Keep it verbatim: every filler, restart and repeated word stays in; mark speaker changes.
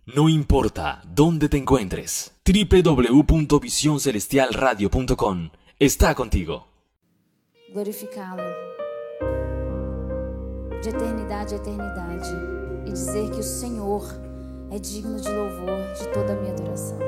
Speaker 1: No importa dónde te encuentres, doble u doble u doble u punto visión celestial radio punto com está contigo.
Speaker 2: Glorificá-lo de eternidade a eternidade e dizer que o Senhor é digno de louvor, de toda a minha adoração.